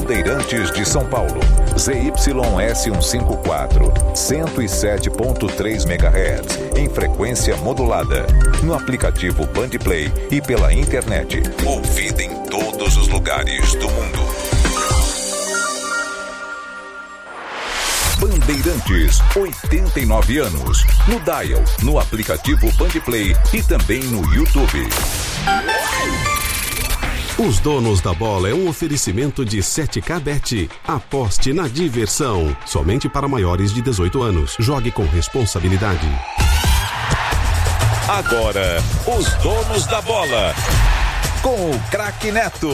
Bandeirantes de São Paulo. ZYS154, 107.3 MHz, em frequência modulada. No aplicativo Bandplay e pela internet. Ouvida em todos os lugares do mundo. Bandeirantes, 89 anos. No dial, no aplicativo Bandplay e também no YouTube. Os Donos da Bola é um oferecimento de 7K Bet. Aposte na diversão. Somente para maiores de 18 anos. Jogue com responsabilidade. Agora, os Donos da Bola. Com o Craque Neto.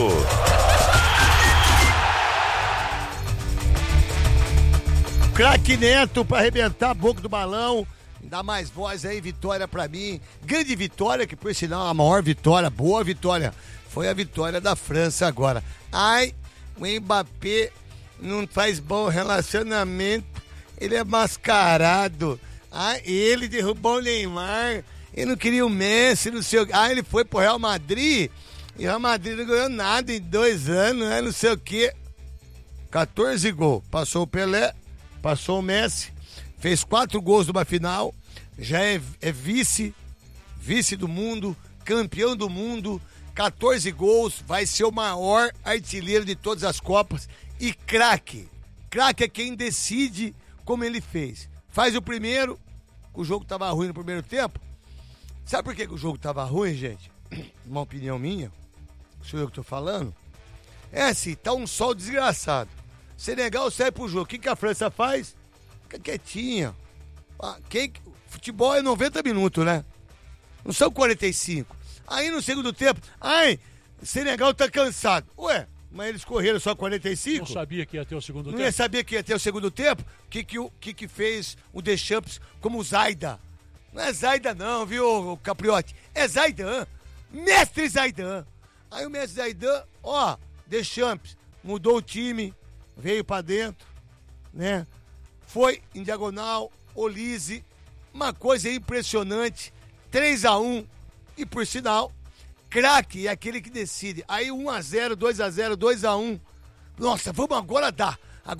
Craque Neto para arrebentar a boca do balão. Dá mais voz aí, vitória pra mim. Grande vitória, que por sinal a maior vitória, boa vitória, foi a vitória da França agora. Ai, o Mbappé não faz bom relacionamento, ele é mascarado. Ai, ele derrubou o Neymar, ele não queria o Messi, não sei o que. Ele foi pro Real Madrid, e o Real Madrid não ganhou nada em 2 anos, né, não sei o que. 14 gols, passou o Pelé, passou o Messi, fez 4 gols numa final, já é vice do mundo, campeão do mundo, 14 gols, vai ser o maior artilheiro de todas as Copas e craque. Craque é quem decide como ele fez. Faz o primeiro, o jogo tava ruim no primeiro tempo. Sabe por que o jogo tava ruim, gente? Uma opinião minha, sou eu que tô falando. É assim, tá um sol desgraçado. Senegal sai pro jogo, o que a França faz? Fica quietinha. Futebol é 90 minutos, né? Não são 45. Aí no segundo tempo, Senegal tá cansado. Ué, mas eles correram só 45? Não sabia que ia ter o segundo tempo. Não ia saber que ia ter o segundo tempo? O que fez o Deschamps como o Zaidan? Não é Zaidan não, viu, Capriotti? É Zaidan. Mestre Zaidan. Aí o mestre Zaidan, Deschamps, mudou o time, veio pra dentro, né? Foi em diagonal, Olise, uma coisa impressionante, 3-1, e por sinal, craque é aquele que decide. Aí 1-0, 2-0, 2-1, nossa, vamos, agora dá.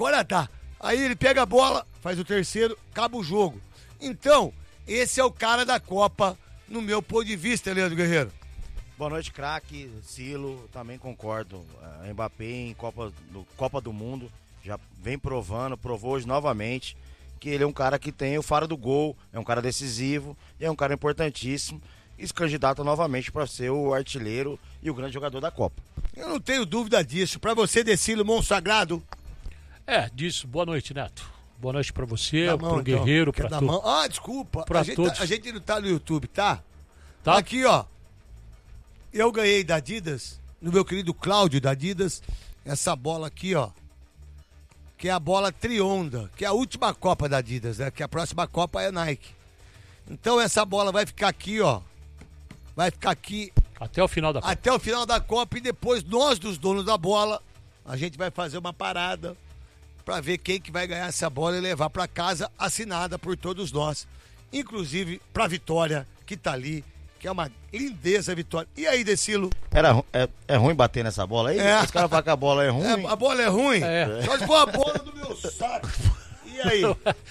Aí ele pega a bola, faz o terceiro, acaba o jogo. Então, esse é o cara da Copa, no meu ponto de vista, Leandro Guerreiro. Boa noite, craque, Silo, também concordo. Mbappé em Copa do Mundo, já vem provou hoje novamente que ele é um cara que tem o faro do gol, é um cara decisivo, e é um cara importantíssimo, e se candidata novamente para ser o artilheiro e o grande jogador da Copa. Eu não tenho dúvida disso. Para você, Decilo Monsagrado. Disso. Boa noite, Neto. Boa noite para você, pro então, Guerreiro, para todos. Desculpa. Pra todos. A gente não tá no YouTube, tá? Tá. Aqui, eu ganhei da Adidas, no meu querido Cláudio da Adidas, essa bola aqui, que é a bola Trionda, que é a última Copa da Adidas, né? Que a próxima Copa é Nike. Então essa bola vai ficar aqui, vai ficar aqui até o final da Copa. Até o final da Copa, e depois nós, dos donos da bola, a gente vai fazer uma parada para ver quem que vai ganhar essa bola e levar para casa, assinada por todos nós, inclusive pra Vitória, que tá ali, que é uma lindeza, Vitória. E aí, Decilo? É ruim bater nessa bola aí? Os caras falam que a bola é ruim. A bola é ruim? Só se for a bola do meu saco. E aí?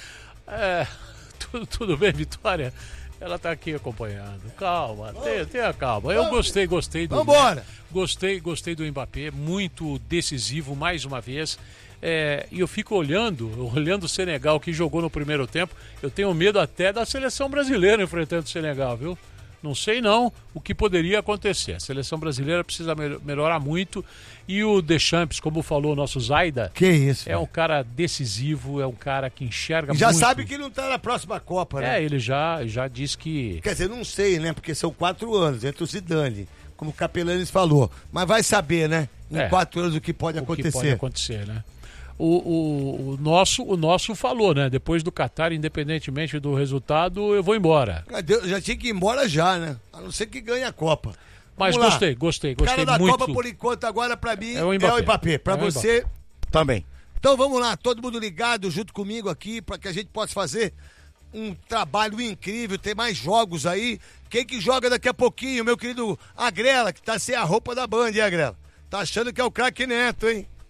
Tudo bem, Vitória? Ela tá aqui acompanhando. Calma, tenha calma. Eu gostei do... Vambora! Gostei do Mbappé, muito decisivo mais uma vez. E eu fico olhando o Senegal, que jogou no primeiro tempo. Eu tenho medo até da seleção brasileira enfrentando o Senegal, viu? Não sei não o que poderia acontecer. A seleção brasileira precisa melhorar muito. E o Deschamps, como falou o nosso Zaidan, que isso, um cara decisivo, é um cara que enxerga já muito. Já sabe que ele não tá na próxima Copa, né? Ele já disse que... Quer dizer, não sei, né? Porque são 4 anos entre o Zidane, como o Capelanes falou. Mas vai saber, né? Em 4 anos o que pode acontecer. O que pode acontecer, né? O nosso falou, né? Depois do Qatar, independentemente do resultado, eu vou embora. Já tinha que ir embora já, né? A não ser que ganhe a Copa. Mas gostei o cara da muito. Copa, por enquanto, agora pra mim é o Mbappé. Pra você... Também. Então vamos lá, todo mundo ligado junto comigo aqui, pra que a gente possa fazer um trabalho incrível, ter mais jogos aí. Quem que joga daqui a pouquinho? Meu querido Agrela, que tá sem a roupa da Band, hein, Agrela? Tá achando que é o Craque Neto, hein?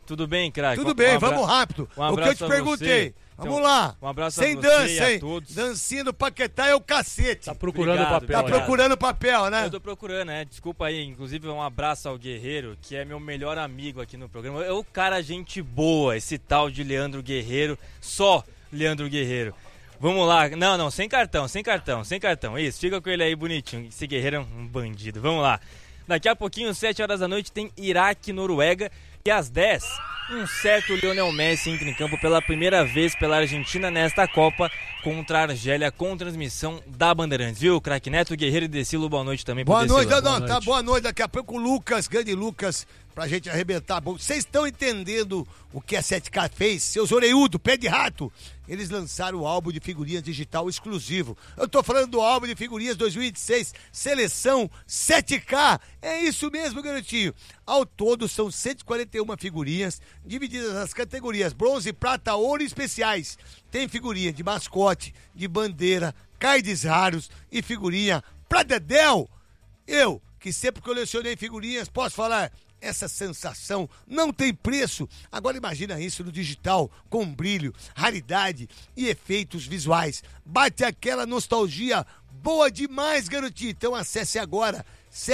Tudo bem, craque? Tudo bem, vamos rápido. O que eu te perguntei. Vamos lá. Um abraço sem a você dança, e a hein? todos. Dancinha do Paquetá é o cacete. Tá procurando papel. Tá procurando papel, né? Eu tô procurando, né? Desculpa aí. Inclusive, um abraço ao Guerreiro, que é meu melhor amigo aqui no programa. É o cara gente boa, esse tal de Leandro Guerreiro. Só Leandro Guerreiro. Vamos lá. Não, sem cartão. Isso, fica com ele aí bonitinho. Esse Guerreiro é um bandido. Vamos lá. Daqui a pouquinho, 7 horas da noite, tem Iraque e Noruega. E às 10, um certo Lionel Messi entra em campo pela primeira vez pela Argentina nesta Copa contra a Argélia, com transmissão da Bandeirantes. Viu, craque Neto, Guerreiro e Decilo, boa noite também pro Decilo. Boa noite. Daqui a pouco o Lucas, grande Lucas, pra gente arrebentar. Vocês estão entendendo o que a 7K fez? Seus orelhudos, pé de rato. Eles lançaram o álbum de figurinhas digital exclusivo. Eu tô falando do álbum de figurinhas 2016, Seleção 7K. É isso mesmo, garotinho. Ao todo são 141 figurinhas, divididas nas categorias bronze, prata, ouro e especiais. Tem figurinha de mascote, de bandeira, cards raros e figurinha pra Dedéu. Eu, que sempre colecionei figurinhas, posso falar... Essa sensação não tem preço. Agora imagina isso no digital, com brilho, raridade e efeitos visuais. Bate aquela nostalgia boa demais, garotinho. Então acesse agora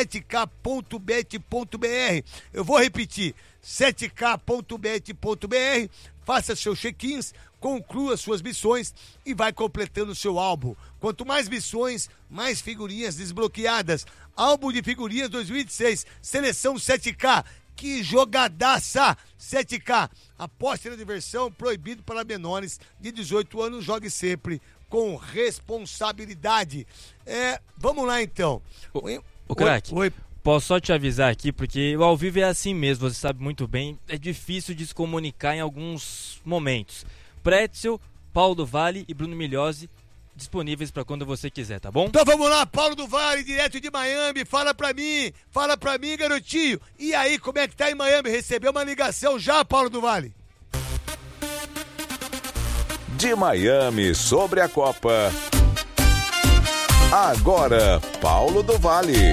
7k.bet.br. Eu vou repetir, 7k.bet.br. Faça seus check-ins, conclua suas missões e vai completando seu álbum. Quanto mais missões, mais figurinhas desbloqueadas. Álbum de figurinhas 2016, Seleção 7K. Que jogadaça! 7K. Aposte na diversão, proibido para menores de 18 anos. Jogue sempre com responsabilidade. Vamos lá então. O craque, posso só te avisar aqui, porque o ao vivo é assim mesmo, você sabe muito bem. É difícil de se comunicar em alguns momentos. Pretzel, Paulo do Vale e Bruno Milhozzi disponíveis para quando você quiser, tá bom? Então vamos lá, Paulo do Vale, direto de Miami, fala pra mim, garotinho. E aí, como é que tá em Miami? Recebeu uma ligação já, Paulo do Vale? De Miami sobre a Copa. Agora, Paulo do Vale.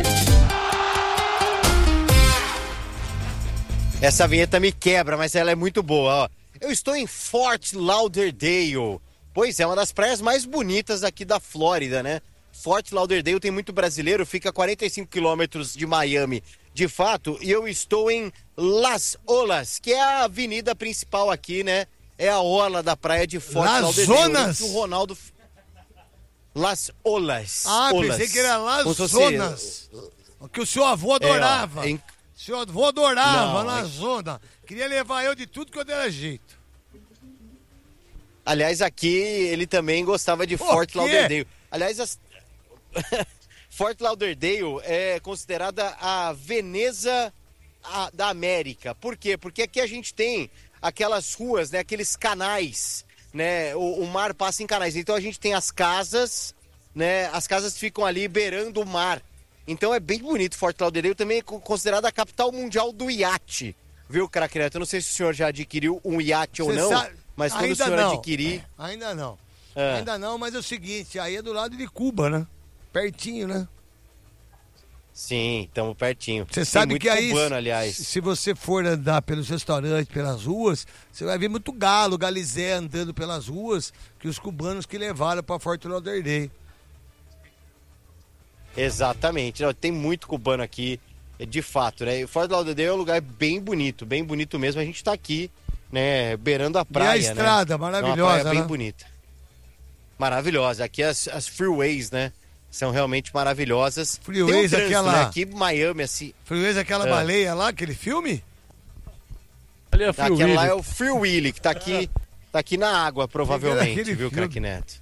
Essa vinheta me quebra, mas ela é muito boa, ó. Eu estou em Fort Lauderdale. Pois é, uma das praias mais bonitas aqui da Flórida, né? Fort Lauderdale tem muito brasileiro, fica a 45 quilômetros de Miami, de fato. E eu estou em Las Olas, que é a avenida principal aqui, né? É a orla da praia de Fort Lauderdale. Zonas? O Ronaldo... Las Olas. Pensei que era Las Zonas. Que o seu avô adorava. Seu avô adorava Las Zonas. Queria levar eu de tudo que eu era jeito. Aliás, aqui ele também gostava de Fort Lauderdale. Aliás, Fort Lauderdale é considerada a Veneza da América. Por quê? Porque aqui a gente tem aquelas ruas, né, aqueles canais, né? O mar passa em canais. Então a gente tem as casas, né? As casas ficam ali beirando o mar. Então é bem bonito. Fort Lauderdale também é considerada a capital mundial do iate. Viu, craque Neto? Eu não sei se o senhor já adquiriu um iate ou não. Mas quando o senhor adquirir... Ainda não. Ainda não, mas é o seguinte, aí é do lado de Cuba, né? Pertinho, né? Sim, estamos pertinho. Você sabe que aí, cubano, aliás. Se você for andar pelos restaurantes, pelas ruas, você vai ver muito galizé andando pelas ruas, que os cubanos que levaram para Fort Lauderdale. Exatamente. Tem muito cubano aqui, de fato, né? Fort Lauderdale é um lugar bem bonito mesmo. A gente está aqui, né, beirando a praia, e a estrada, né? maravilhosa, uma praia bem né? bonita. Maravilhosa. Aqui as freeways, né, são realmente maravilhosas. Freeways, trânsito, aquela... né? Aqui em Miami, assim... Freeways, aquela baleia lá, aquele filme? Ali é Free Aquela Willy. lá é o Free Willy, que tá aqui na água, provavelmente, viu, craque Neto?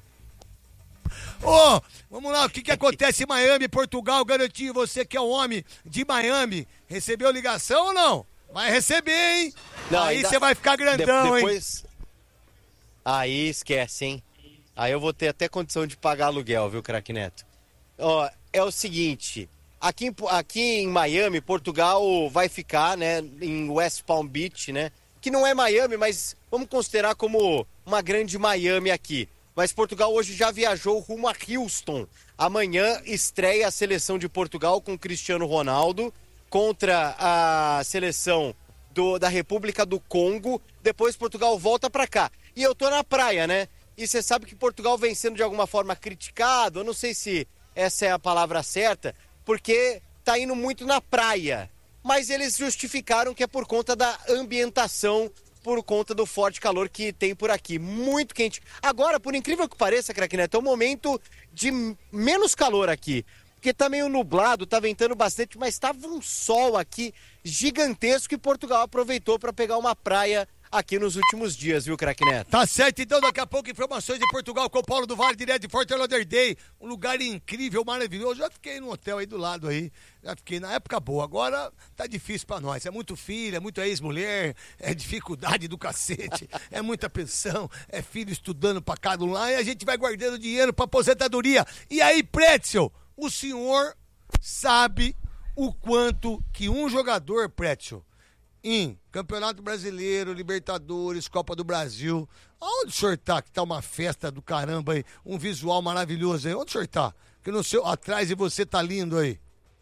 Vamos lá, o que acontece em Miami, Portugal, garotinho, você que é um homem de Miami, recebeu ligação ou não? Vai receber, hein? Não, aí ainda... você vai ficar grandão, depois... hein? Aí esquece, hein? Aí eu vou ter até condição de pagar aluguel, viu, craque Neto? É o seguinte, aqui em Miami, Portugal vai ficar, né, em West Palm Beach, né? Que não é Miami, mas vamos considerar como uma grande Miami aqui. Mas Portugal hoje já viajou rumo a Houston. Amanhã estreia a seleção de Portugal com Cristiano Ronaldo contra a seleção da República do Congo, depois Portugal volta pra cá. E eu tô na praia, né? E você sabe que Portugal vem sendo de alguma forma criticado, eu não sei se essa é a palavra certa, porque tá indo muito na praia. Mas eles justificaram que é por conta da ambientação, por conta do forte calor que tem por aqui. Muito quente. Agora, por incrível que pareça, Craque Neto, é um momento de menos calor aqui. Porque tá meio nublado, tá ventando bastante, mas estava um sol aqui gigantesco e Portugal aproveitou para pegar uma praia aqui nos últimos dias, viu, Craque Neto? Tá certo, então daqui a pouco informações de Portugal com o Paulo do Vale, direto de Fort Lauderdale, um lugar incrível, maravilhoso. Já fiquei no hotel aí do lado aí, já fiquei na época boa. Agora tá difícil pra nós, é muito filho, é muita ex-mulher, é dificuldade do cacete, é muita pensão, é filho estudando pra cada um lá e a gente vai guardando dinheiro pra aposentadoria. E aí, Pretzel, o senhor sabe o quanto que um jogador, Pretzel, em Campeonato Brasileiro, Libertadores, Copa do Brasil, onde o senhor tá? Que tá uma festa do caramba aí, um visual maravilhoso aí, onde o senhor tá? Que no seu, atrás de você tá lindo aí.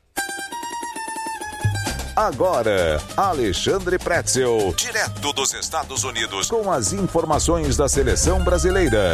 Agora, Alexandre Pretzel, direto dos Estados Unidos, com as informações da Seleção Brasileira.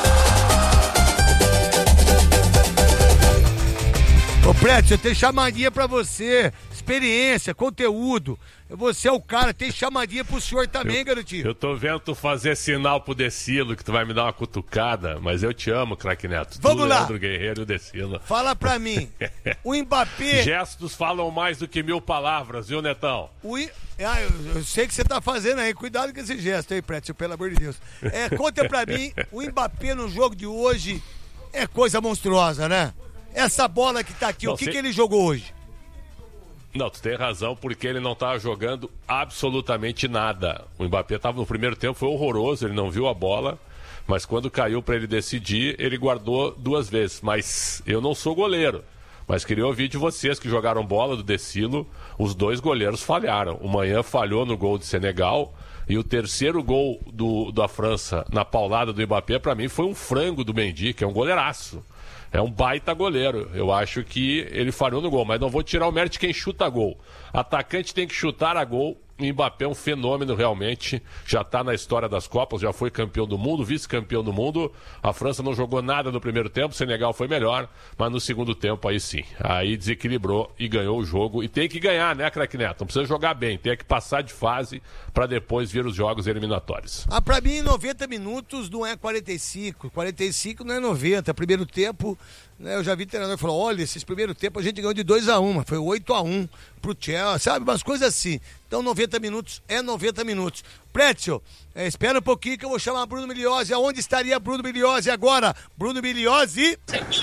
Ô, Pretzel, tem chamadinha pra você, experiência, conteúdo. Você é o cara, tem chamadinha pro senhor também, garotinho. Eu tô vendo tu fazer sinal pro Decilo, que tu vai me dar uma cutucada, mas eu te amo, Craque Neto. Vamos lá. Leandro Guerreiro e o Decilo. Fala pra mim, o Mbappé... Gestos falam mais do que 1000 palavras, viu, Netão? Eu sei que você tá fazendo aí, cuidado com esse gesto aí, Pretzel, pelo amor de Deus. Conta pra mim, o Mbappé no jogo de hoje é coisa monstruosa, né? Essa bola que tá aqui, o que ele jogou hoje? Não, tu tem razão, porque ele não estava jogando absolutamente nada. O Mbappé estava no primeiro tempo, foi horroroso, ele não viu a bola, mas quando caiu para ele decidir, ele guardou 2 vezes. Mas eu não sou goleiro, mas queria ouvir de vocês que jogaram bola do Decilo, os 2 goleiros falharam. O Manhã falhou no gol de Senegal e o terceiro gol da França na paulada do Mbappé, para mim, foi um frango do Mendy, que é um goleiraço. É um baita goleiro. Eu acho que ele falhou no gol, mas não vou tirar o mérito de quem chuta gol. Atacante tem que chutar a gol. O Mbappé é um fenômeno realmente. Já está na história das Copas, já foi campeão do mundo, vice-campeão do mundo. A França não jogou nada no primeiro tempo, o Senegal foi melhor, mas no segundo tempo aí sim. Aí desequilibrou e ganhou o jogo. E tem que ganhar, né, Craque Neto? Não precisa jogar bem, tem que passar de fase para depois vir os jogos eliminatórios. Pra mim, 90 minutos não é 45. 45 não é 90. Primeiro tempo, né, eu já vi treinador falar, olha, esses primeiros tempos a gente ganhou de 2-1, foi 8-1 pro Chelsea, sabe? Umas coisas assim. Então 90 minutos é 90 minutos. Pretzel, espera um pouquinho que eu vou chamar Bruno Migliozzi. Aonde estaria Bruno Migliozzi agora? Bruno Migliozzi.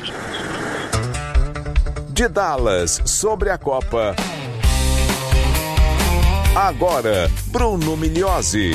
De Dallas, sobre a Copa. Agora, Bruno Migliozzi.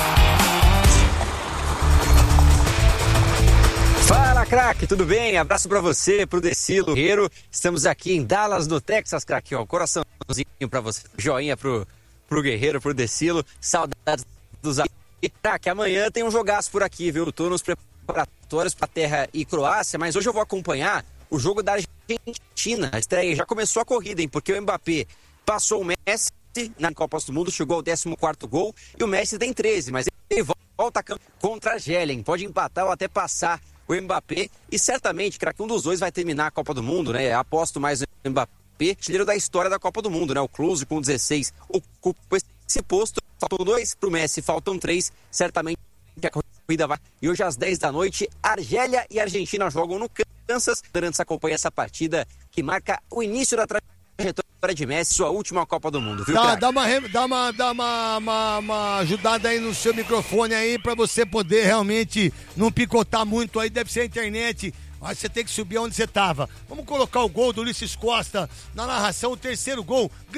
Fala, craque, tudo bem? Abraço pra você, pro Decilo Guerreiro. Estamos aqui em Dallas, no Texas, craque, ó, coraçãozinho pra você, joinha pro Guerreiro, pro Decilo, saudades dos amigos. E, craque, amanhã tem um jogaço por aqui, viu? Tô nos preparatórios pra Terra e Croácia, mas hoje eu vou acompanhar o jogo da Argentina. A estreia já começou a corrida, hein? Porque o Mbappé passou o Messi na Copa do Mundo, chegou ao 14º gol, e o Messi tem 13, mas ele volta contra a Argélia, pode empatar ou até passar o Mbappé, e certamente, craque, um dos dois vai terminar a Copa do Mundo, né? Aposto mais no Mbappé, artilheiro da história da Copa do Mundo, né? O Klose com 16 ocupa esse posto. Faltam 2 pro Messi, faltam 3, certamente a corrida vai. E hoje às 10 da noite, Argélia e Argentina jogam no Kansas. Durante acompanha essa partida que marca o início da trajetória de Messi, sua última Copa do Mundo, viu, dá uma ajudada aí no seu microfone aí pra você poder realmente não picotar muito aí, deve ser a internet. Mas você tem que subir onde você tava. Vamos colocar o gol do Ulisses Costa na narração, o terceiro gol.